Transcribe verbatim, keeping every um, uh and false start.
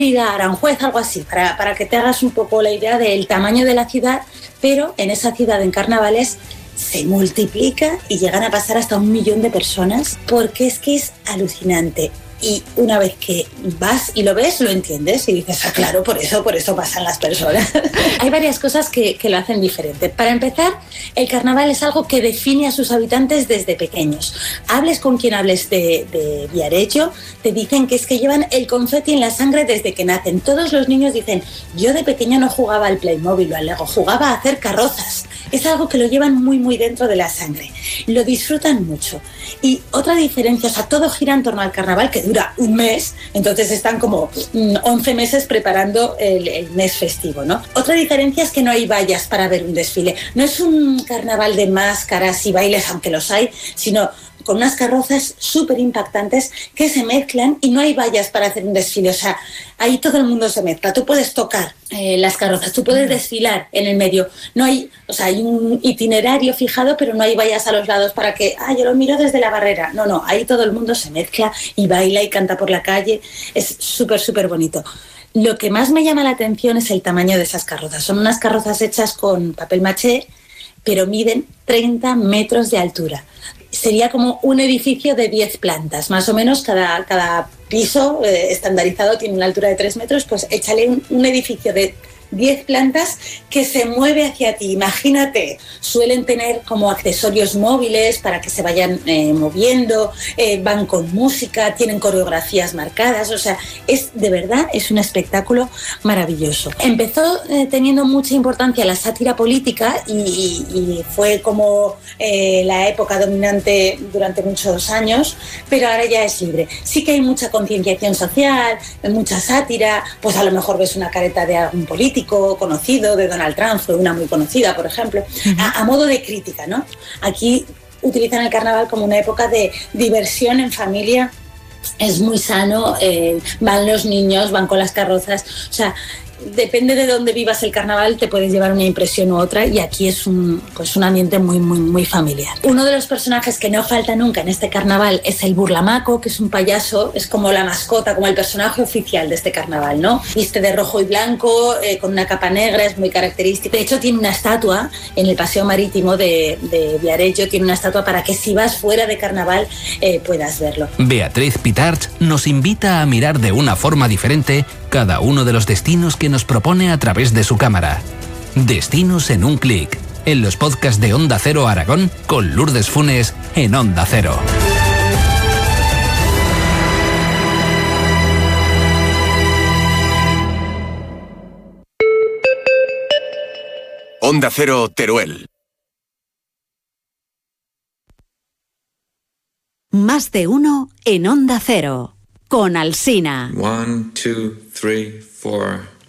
Mérida, Aranjuez, algo así, para, para que te hagas un poco la idea del tamaño de la ciudad, pero en esa ciudad en carnavales se multiplica y llegan a pasar hasta un millón de personas, porque es que es alucinante. Y una vez que vas y lo ves, lo entiendes y dices, ah, claro, por eso, por eso pasan las personas. Hay varias cosas que, que lo hacen diferente. Para empezar, el carnaval es algo que define a sus habitantes desde pequeños. Hables con quien hables de, de Viareggio, te dicen que es que llevan el confeti en la sangre desde que nacen. Todos los niños dicen, yo de pequeño no jugaba al Playmobil o al Lego, jugaba a hacer carrozas. Es algo que lo llevan muy, muy dentro de la sangre. Lo disfrutan mucho. Y otra diferencia, o sea, todo gira en torno al carnaval, que dura un mes, entonces están como once meses preparando el, el mes festivo, ¿no? Otra diferencia es que no hay vallas para ver un desfile. No es un carnaval de máscaras y bailes, aunque los hay, sino con unas carrozas súper impactantes que se mezclan y no hay vallas para hacer un desfile. O sea, ahí todo el mundo se mezcla. Tú puedes tocar eh, las carrozas, tú puedes desfilar en el medio. No hay, o sea, hay un itinerario fijado, pero no hay vallas a los lados para que, ah, yo lo miro desde la barrera. No, no, ahí todo el mundo se mezcla y baila y canta por la calle. Es súper, súper bonito. Lo que más me llama la atención es el tamaño de esas carrozas. Son unas carrozas hechas con papel maché, pero miden treinta metros de altura. Sería como un edificio de diez plantas, más o menos cada, cada piso eh, estandarizado tiene una altura de tres metros, pues échale un, un edificio de diez plantas que se mueve hacia ti. Imagínate, suelen tener como accesorios móviles para que se vayan eh, moviendo, eh, van con música, tienen coreografías marcadas, o sea, es de verdad, es un espectáculo maravilloso. Empezó eh, teniendo mucha importancia la sátira política y, y, y fue como eh, la época dominante durante muchos años, pero ahora ya es libre. Sí que hay mucha concienciación social, mucha sátira, pues a lo mejor ves una careta de algún político conocido, de Donald Trump, fue una muy conocida, por ejemplo, uh-huh. a, a modo de crítica, ¿no? Aquí utilizan el carnaval como una época de diversión en familia, es muy sano, eh, van los niños, van con las carrozas, o sea, depende de dónde vivas el carnaval, te puedes llevar una impresión u otra, y aquí es un, pues un ambiente muy, muy, muy familiar. Uno de los personajes que no falta nunca en este carnaval es el burlamaco, que es un payaso, es como la mascota, como el personaje oficial de este carnaval, ¿no? Viste de rojo y blanco, eh, con una capa negra, es muy característico. De hecho, tiene una estatua en el paseo marítimo de, de Viareggio, tiene una estatua para que si vas fuera de carnaval eh, puedas verlo. Beatriz Pitarch nos invita a mirar de una forma diferente cada uno de los destinos que nos propone a través de su cámara. Destinos en un clic, en los podcasts de Onda Cero Aragón con Lourdes Funes en Onda Cero. Onda Cero Teruel. Más de uno en Onda Cero, con Alsina. One, two, three, four.